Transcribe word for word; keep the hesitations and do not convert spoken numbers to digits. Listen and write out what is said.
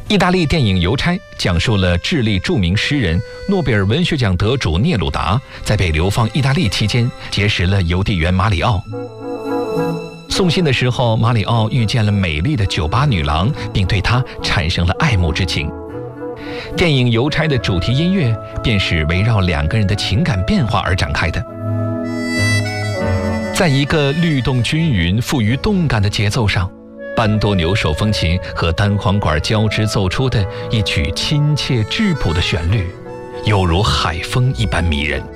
意大利电影《邮差》讲述了智利著名诗人、诺贝尔文学奖得主聂鲁达在被流放意大利期间结识了邮递员马里奥。送信的时候，马里奥遇见了美丽的酒吧女郎，并对她产生了爱慕之情。电影《邮差》的主题音乐便是围绕两个人的情感变化而展开的。在一个律动均匀、富于动感的节奏上，班多纽手风琴和单簧管交织奏出的一曲亲切质朴的旋律，犹如海风一般迷人。